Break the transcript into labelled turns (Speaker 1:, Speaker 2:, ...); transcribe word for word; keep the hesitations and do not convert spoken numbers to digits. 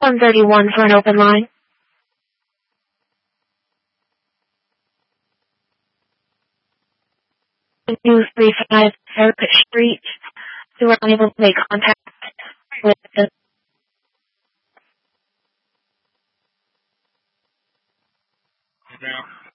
Speaker 1: one thirty-one for an open line. two thirty-five Heritage Street. We were unable to make contact with the
Speaker 2: Okay.